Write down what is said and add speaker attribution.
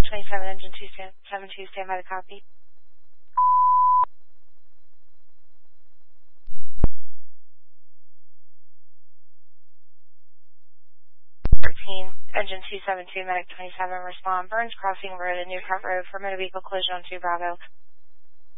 Speaker 1: 27, engine 272, stand by the copy. 13, engine 272, medic 27, respond. Burns Crossing Road and Newcott Road for motor vehicle collision on 2 Bravo.